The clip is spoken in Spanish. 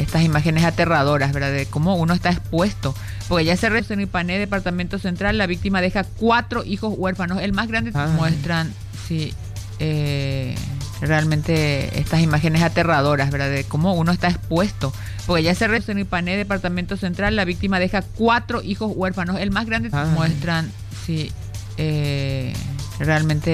estas imágenes aterradoras, ¿verdad? De cómo uno está expuesto. Porque ya se en Ipané, departamento central, la víctima deja 4 hijos huérfanos. El más grande muestran, sí, realmente estas imágenes aterradoras, ¿verdad? De cómo uno está expuesto. Porque ya se en Ipané, departamento central, la víctima deja 4 hijos huérfanos. El más grande muestran, sí, realmente